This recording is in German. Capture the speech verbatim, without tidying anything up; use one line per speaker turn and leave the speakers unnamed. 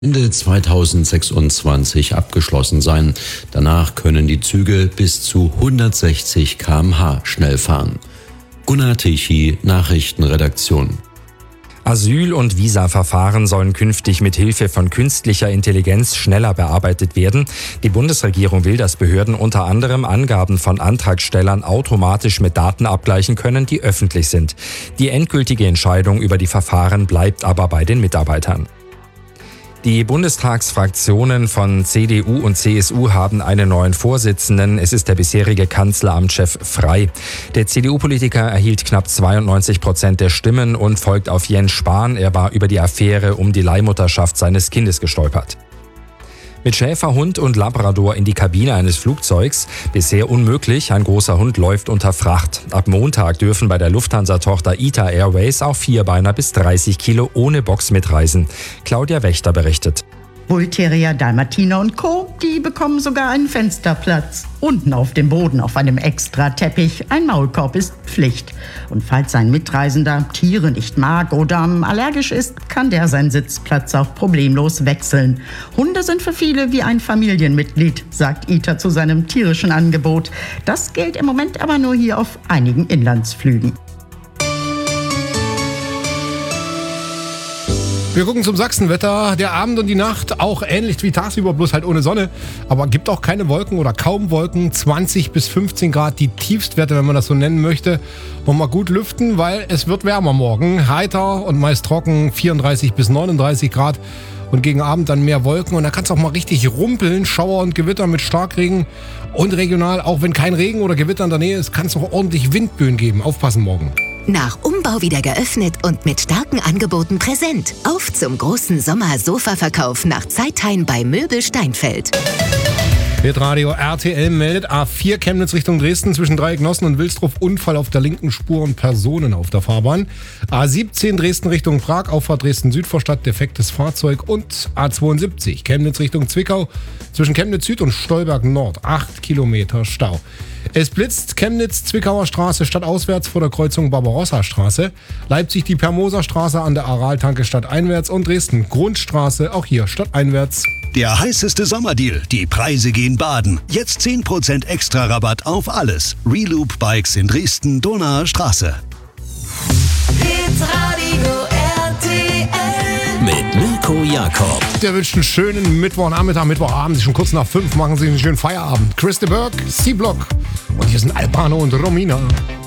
Ende zweitausendsechsundzwanzig abgeschlossen sein. Danach können die Züge bis zu hundertsechzig Kilometer pro Stunde schnell fahren. Gunnar Tichy, Nachrichtenredaktion.
Asyl- und Visaverfahren sollen künftig mit Hilfe von künstlicher Intelligenz schneller bearbeitet werden. Die Bundesregierung will, dass Behörden unter anderem Angaben von Antragstellern automatisch mit Daten abgleichen können, die öffentlich sind. Die endgültige Entscheidung über die Verfahren bleibt aber bei den Mitarbeitern. Die Bundestagsfraktionen von C D U und C S U haben einen neuen Vorsitzenden. Es ist der bisherige Kanzleramtschef Frey. Der C D U-Politiker erhielt knapp zweiundneunzig Prozent der Stimmen und folgt auf Jens Spahn. Er war über die Affäre um die Leihmutterschaft seines Kindes gestolpert. Mit Schäferhund und Labrador in die Kabine eines Flugzeugs. Bisher unmöglich, ein großer Hund läuft unter Fracht. Ab Montag dürfen bei der Lufthansa-Tochter I T A Airways auch Vierbeiner bis dreißig Kilo ohne Box mitreisen. Claudia Wächter berichtet.
Bullterrier, Dalmatiner und Co., die bekommen sogar einen Fensterplatz. Unten auf dem Boden auf einem Extra-Teppich. Ein Maulkorb ist Pflicht. Und falls ein Mitreisender Tiere nicht mag oder allergisch ist, kann der seinen Sitzplatz auch problemlos wechseln. Hunde sind für viele wie ein Familienmitglied, sagt I T A zu seinem tierischen Angebot. Das gilt im Moment aber nur hier auf einigen Inlandsflügen.
Wir gucken zum Sachsenwetter. Der Abend und die Nacht auch ähnlich wie tagsüber, bloß halt ohne Sonne. Aber gibt auch keine Wolken oder kaum Wolken. zwanzig bis fünfzehn Grad, die Tiefstwerte, wenn man das so nennen möchte. Und mal gut lüften, weil es wird wärmer morgen. Heiter und meist trocken, vierunddreißig bis neununddreißig Grad. Und gegen Abend dann mehr Wolken. Und da kann es auch mal richtig rumpeln. Schauer und Gewitter mit Starkregen. Und regional, auch wenn kein Regen oder Gewitter in der Nähe ist, kann es auch ordentlich Windböen geben. Aufpassen morgen.
Nach Umbau wieder geöffnet und mit starken Angeboten präsent. Auf zum großen Sommer-Sofa-Verkauf nach Zeitheim bei Möbel Steinfeld.
Hitradio R T L meldet A vier Chemnitz Richtung Dresden zwischen Dreiecknossen und Wilsdruff Unfall auf der linken Spur und Personen auf der Fahrbahn. A siebzehn Dresden Richtung Prag, Auffahrt Dresden Südvorstadt, defektes Fahrzeug und A zweiundsiebzig Chemnitz Richtung Zwickau zwischen Chemnitz Süd und Stolberg Nord, acht Kilometer Stau. Es blitzt Chemnitz Zwickauer Straße stadtauswärts vor der Kreuzung Barbarossa Straße, Leipzig die Permoser Straße an der Araltanke stadteinwärts und Dresden Grundstraße, auch hier stadteinwärts.
Der heißeste Sommerdeal. Die Preise gehen baden. Jetzt zehn Prozent extra Rabatt auf alles. Reloop Bikes in Dresden, Donauer Straße.
Hitradio R T L
Mit Mirko Jakob.
Der wünscht einen schönen Mittwochnachmittag, Mittwochabend. Schon kurz nach fünf machen Sie einen schönen Feierabend. Chris de Burgh, C-Block. Und hier sind Albano und Romina.